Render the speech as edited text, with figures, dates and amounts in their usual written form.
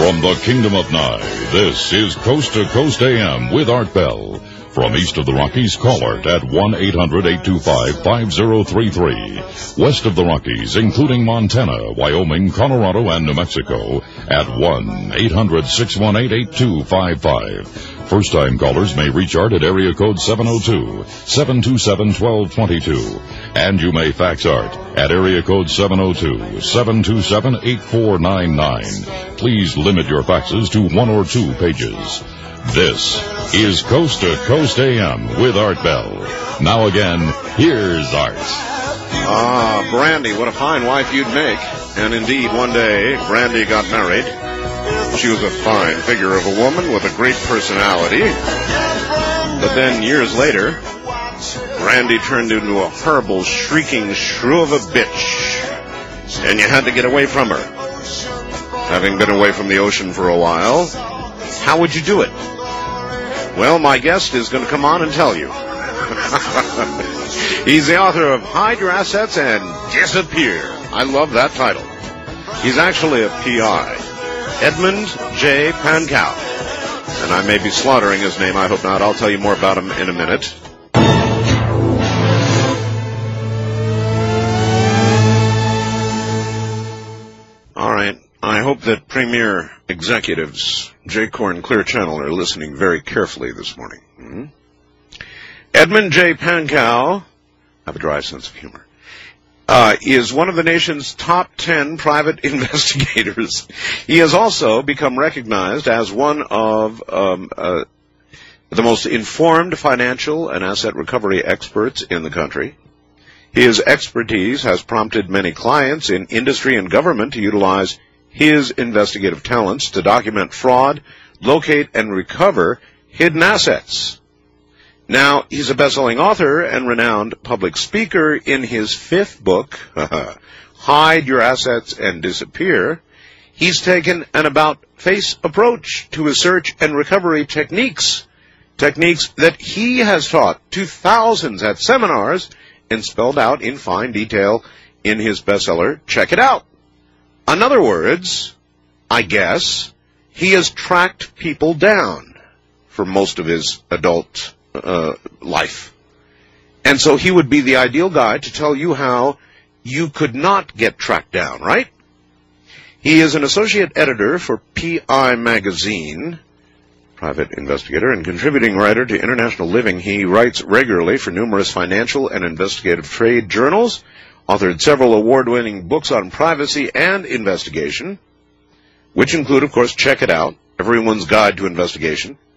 From the Kingdom of Nye, this is Coast to Coast AM with Art Bell. From east of the Rockies, call Art at 1-800-825-5033. West of the Rockies, including Montana, Wyoming, Colorado, and New Mexico, at 1-800-618-8255. First-time callers may reach Art at area code 702-727-1222. And you may fax Art at area code 702-727-8499. Please limit your faxes to 1 or 2 pages. This is Coast to Coast AM with Art Bell. Now again, here's Art. Brandy, what a fine wife you'd make. And indeed, one day, Brandy got married. She was a fine figure of a woman with a great personality. But then, years later, Brandy turned into a horrible, shrieking shrew of a bitch. And you had to get away from her. Having been away from the ocean for a while, how would you do it? Well, my guest is going to come on and tell you. He's the author of Hide Your Assets and Disappear. I love that title. He's actually a PI. Edmund J. Pankow. And I may be slaughtering his name. I hope not. I'll tell you more about him in a minute. All right. I hope that Premier Executives J-Corps and Clear Channel are listening very carefully this morning. Edmund J. Pankow, I have a dry sense of humor, is one of the nation's top 10 private investigators. He has also become recognized as one of the most informed financial and asset recovery experts in the country. His expertise has prompted many clients in industry and government to utilize his investigative talents to document fraud, locate, and recover hidden assets. Now, he's a best-selling author and renowned public speaker. In his 5th book, Hide Your Assets and Disappear, he's taken an about-face approach to his search and recovery techniques that he has taught to thousands at seminars and spelled out in fine detail in his bestseller, Check It Out. In other words, I guess, he has tracked people down for most of his adult life. And so he would be the ideal guy to tell you how you could not get tracked down, right? He is an associate editor for PI Magazine, private investigator, and contributing writer to International Living. He writes regularly for numerous financial and investigative trade journals, authored several award-winning books on privacy and investigation, which include, of course, Check It Out, Everyone's Guide to Investigation,